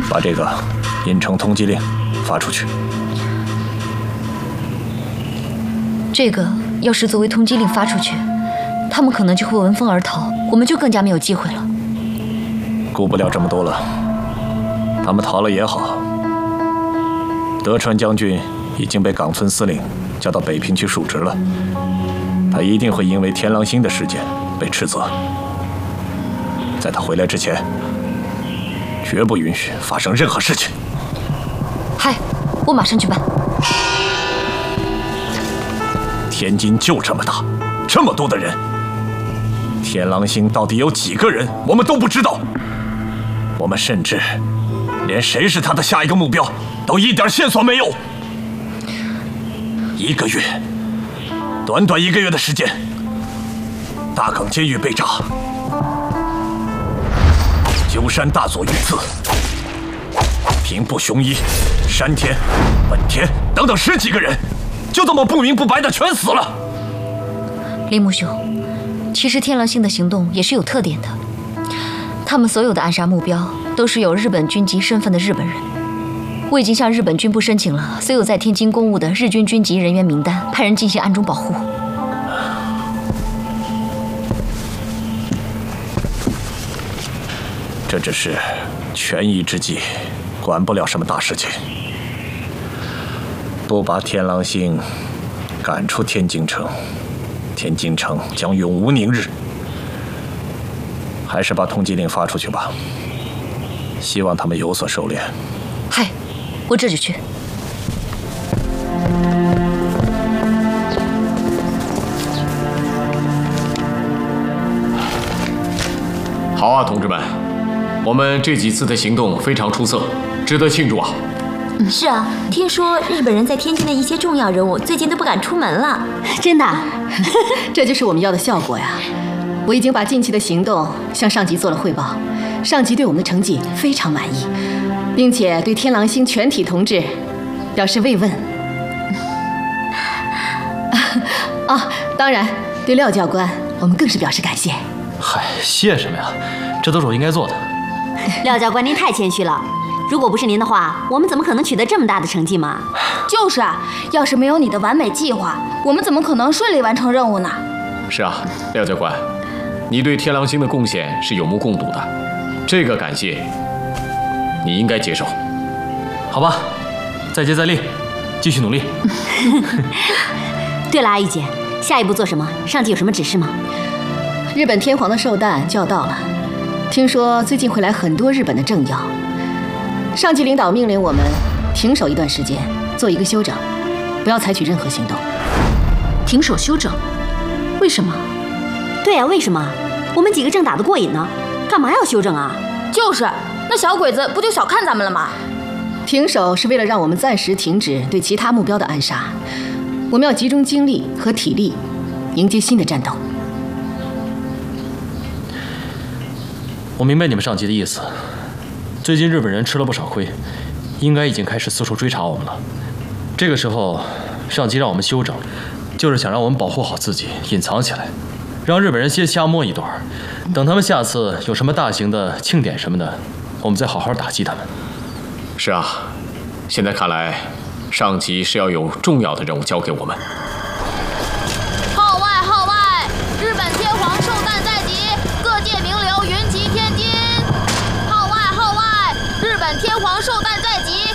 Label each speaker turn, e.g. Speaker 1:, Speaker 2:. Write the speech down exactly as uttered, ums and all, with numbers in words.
Speaker 1: 把这个印成通缉令发出去。
Speaker 2: 这个要是作为通缉令发出去，他们可能就会闻风而逃，我们就更加没有机会了。
Speaker 1: 顾不了这么多了，他们逃了也好。德川将军已经被冈村司令叫到北平去述职了，他一定会因为天狼星的事件被斥责。在他回来之前，绝不允许发生任何事情。
Speaker 2: 嗨，我马上去办。
Speaker 1: 天津就这么大，这么多的人，天狼星到底有几个人，我们都不知道。我们甚至连谁是他的下一个目标都一点线索没有。一个月，短短一个月的时间，大港监狱被炸，鸠山大佐遇刺，平部雄一、山田、本田等等十几个人，就这么不明不白的全死了。
Speaker 2: 铃木兄，其实天狼星的行动也是有特点的，他们所有的暗杀目标都是有日本军籍身份的日本人。我已经向日本军部申请了所有在天津公务的日军军籍人员名单，派人进行暗中保护。
Speaker 1: 这只是权宜之计，管不了什么大事情。不把天狼星赶出天津城，天津城将永无宁日。还是把通缉令发出去吧，希望他们有所收敛。
Speaker 2: 嗨，我这就去。
Speaker 3: 好啊，同志们，我们这几次的行动非常出色，值得庆祝啊！
Speaker 4: 是啊，听说日本人在天津的一些重要人物最近都不敢出门了。
Speaker 5: 真的，这就是我们要的效果呀！我已经把近期的行动向上级做了汇报，上级对我们的成绩非常满意，并且对天狼星全体同志表示慰问。啊，当然，对廖教官，我们更是表示感谢。
Speaker 6: 嗨，谢什么呀？这都是我应该做的。
Speaker 4: 廖教官，您太谦虚了。如果不是您的话，我们怎么可能取得这么大的成绩嘛？
Speaker 7: 就是啊，要是没有你的完美计划，我们怎么可能顺利完成任务呢？
Speaker 3: 是啊，廖教官，你对天狼星的贡献是有目共睹的，这个感谢你应该接受。
Speaker 6: 好吧，再接再厉，继续努力。
Speaker 4: 对了，阿姨姐，下一步做什么？上级有什么指示吗？
Speaker 5: 日本天皇的寿诞就要到了，听说最近会来很多日本的政要。上级领导命令我们停手一段时间，做一个休整，不要采取任何行动。
Speaker 2: 停手休整？为什么？
Speaker 4: 对啊，为什么？我们几个正打得过瘾呢，干嘛要休整啊？
Speaker 7: 就是，那小鬼子不就小看咱们了吗？
Speaker 5: 停手是为了让我们暂时停止对其他目标的暗杀，我们要集中精力和体力，迎接新的战斗。
Speaker 6: 我明白你们上级的意思。最近日本人吃了不少亏，应该已经开始四处追查我们了。这个时候，上级让我们休整，就是想让我们保护好自己，隐藏起来，让日本人先瞎摸一段，等他们下次有什么大型的庆典什么的，我们再好好打击他们。
Speaker 3: 是啊，现在看来，上级是要有重要的任务交给我们。
Speaker 7: 号外号外！日本天皇寿诞在即，各界名流云集天津。号外号外！日本天皇寿诞在即，